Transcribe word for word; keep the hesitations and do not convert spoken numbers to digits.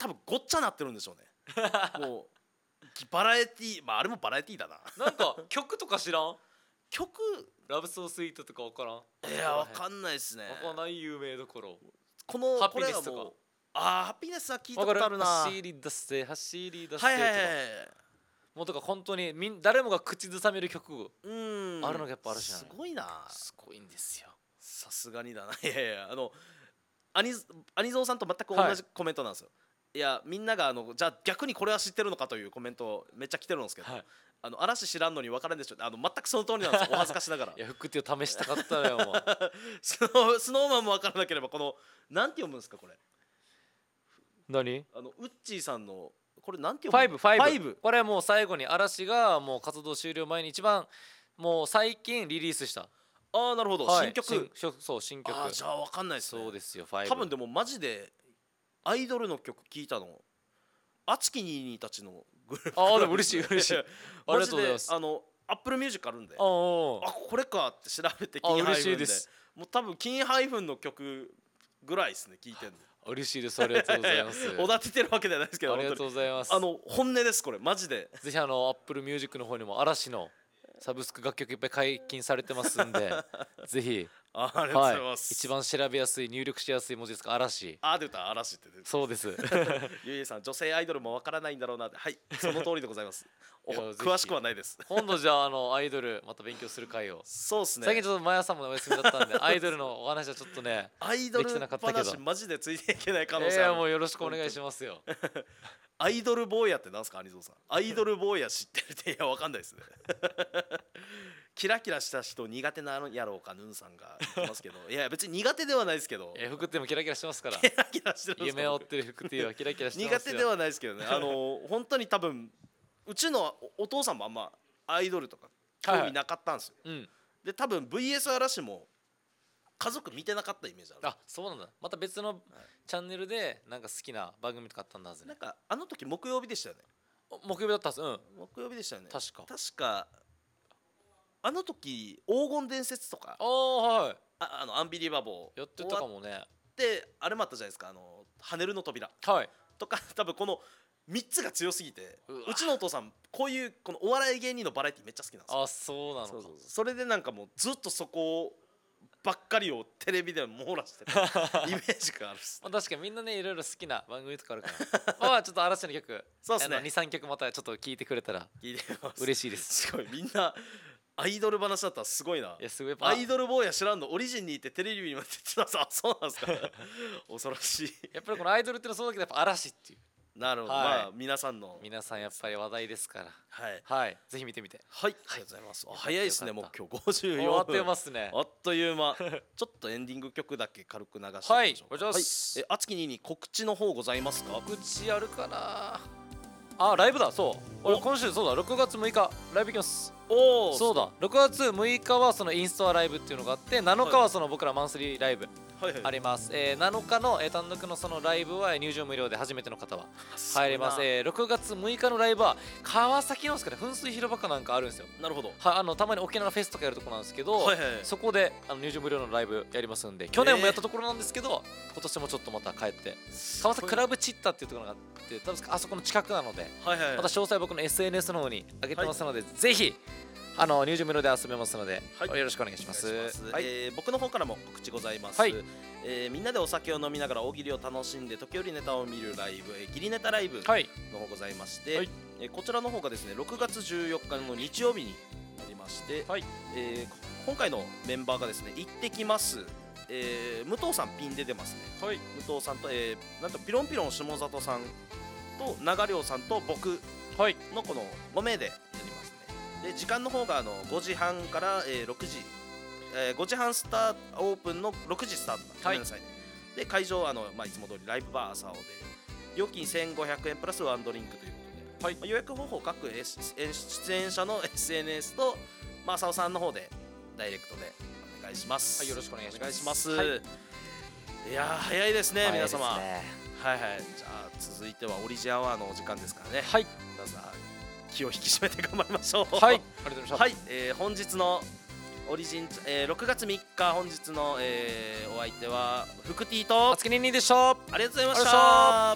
多分ごっちゃなってるんでしょうねもうバラエティー、まああれもバラエティーだななんか曲とか知らん曲ラブソースイートとか分からん。 いやわかんないですね。 分かんない有名どころ。 このハッピネスとかこれはもうあーハッピネスは聞いたことあるな。 走り出せ走り出せとか、 はいはいはいもうとか本当にみん誰もが口ずさめる曲うんあるのがやっぱあるし、 すごいな。 すごいんですよ。 さすがにだな。いやいやあのアニアニゾーさんと全く同じコメントなんですよ、はい、いやみんながあのじゃあ逆にこれは知ってるのかというコメントめっちゃ来てるんですけど、はい、あの嵐知らんのに分からんでしょ。あの全くその通りなんですよお恥ずかしながらいや服って試したかったよもうスノスノーマンも分からなければこのなんて読むんですかこれ。 何あのウッチーさんのこれなんて読むの。 ファイブ、ファイブ。これはもう最後に嵐がもう活動終了前に一番もう最近リリースした。 ああなるほど、はい、新曲。 新そう新曲。 あじゃあ分かんないですね。 そうですよファイブ。 多分でもマジでアイドルの曲聞いたのあちきにーにーたちのグループ。 ああでも嬉しい嬉しいありがとうございます。 あのアップルミュージックあるんで、あこれかって調べてキンハイフンで、もう多分キンハイフンの曲ぐらいですね聞いてるの。 嬉しいです、ありがとうございますおだててるわけじゃないですけど、 ありがとうございます。 あの本音ですこれマジで。 ぜひあのアップルミュージックの方にも嵐のサブスク楽曲いっぱい解禁されてますんでぜひ。 あありがとうございます、 はい、一番調べやすい入力しやすい文字ですか嵐。 あ出た嵐って出てそうですゆいえさん女性アイドルもわからないんだろうなって。はいその通りでございます詳しくはないです今度じゃああのアイドルまた勉強する会を。 そうですね。 最近ちょっとマヤさんもお休みだったんでアイドルのお話はちょっとねアイドル話マジでついていけない可能性ある。 いやもうよろしくお願いしますよアイドル坊やってなんすかアニゾーさん。アイドル坊や知ってるっていやわかんないですねキラキラした人苦手なやろうかヌンさんが言ってますけどいや別に苦手ではないですけど。 え服ってもキラキラしてますからキラキラしてる夢を追ってる服っていうのはキラキラしてますよ。 苦手ではないですけどねあの本当に多分うちのお父さんもあんまアイドルとか興味なかったんですよ、はいはい、うん、で多分 ブイエス 嵐も家族見てなかったイメージある。 あそうなんだ。また別のチャンネルでなんか好きな番組とかあったんだはずね。 なんかあの時木曜日でしたよね。 木曜日だったはず。うん木曜日でしたよね確か。 確かあの時黄金伝説とかあはいあ, あのアンビリバボーやってたかもね。 であれもあったじゃないですかあの跳ねるの扉、 はい、 とか多分このみっつが強すぎて う, うちのお父さんこういうこのお笑い芸人のバラエティめっちゃ好きなんですよ。 あそうなのか。 そうそうそうそれでなんかもうずっとそこばっかりをテレビで網羅してるイメージがあるっす、 ね、確かにみんなねいろいろ好きな番組とかあるからまあちょっと嵐の曲そうですねにさんきょくまたちょっと聴いてくれたら嬉しいです。 すごいみんなアイドル話だったらすごいな。 いやすごいアイドル坊や知らんのオリジンにいてテレビにも出てたさ。そうなんですか恐ろしいやっぱりこのアイドルってのはそうだけどやっぱ嵐っていう。 なるほど、はい、まあ皆さんの皆さんやっぱり話題ですからはい、 はい、ぜひ見てみて。 はい、ありがとうございます。早いですねもう今日ごじゅうよん終わってますね。 あっという間ちょっとエンディング曲だけ軽く流してみましょう。 はいお願いします。 えあつきにに告知の方ございますか。 告知あるかなあ。ライブだ。そう俺今週そうだろくがつむいかライブ行きます。おおそうだろくがつむいかはそのインストアライブっていうのがあってなのかはその僕らマンスリーライブあります。えー、なのかの、えー、単独のそのライブは入場無料で初めての方は入れます。えー、ろくがつむいかのライブは川崎のですかね噴水広場かなんかあるんですよ。 なるほど。 はあのたまに沖縄のフェスとかやるとこなんですけど、はいはい、そこであの入場無料のライブやりますんで去年もやったところなんですけど、えー、今年もちょっとまた帰って川崎クラブチッタっていうところがあって多分あそこの近くなので、はいはいはい、また詳細僕の エスエヌエス の方に上げてますので、はい、ぜひあの入場無料で遊べますので、はい、よろしくお願いします。 はい、えー、僕の方からも告知ございます。はい、えー、みんなでお酒を飲みながら大喜利を楽しんで時折ネタを見るライブ、えー、ギリネタライブの方ございまして、はい、えー、こちらの方がですねろくがつじゅうよっかの日曜日になりまして、はい、えー、今回のメンバーがですね行ってきます、えー、武藤さんピンで出ますね。はい、武藤さんと、えー、なんとピロンピロン下里さんと長良さんと僕のこのごめいでやります。で時間の方があのごじはんから、えー、ろくじ、えー、ごじはんスタートオープンのろくじスタート、ごめんなさい、ね、で会場はあの、まあ、いつも通りライブバー朝尾で料金せんごひゃくえんプラスワンドリンクということで、はい、まあ、予約方法各出演者の エスエヌエス と、まあ、朝尾さんの方でダイレクトでお願いします。 はい、よろしくお願いします。 お願いします。はい、いや早いですね皆様。はいはい、じゃあ続いてはオリジンアワーのお時間ですからね。はい、皆さん気を引き締めて頑張りましょう。 はい、ありがとうございました。 はい、えー、本日のオリジン、えー、ろくがつみっか本日の、えー、お相手はフクティとあつきにんにんでした。ありがとうございました。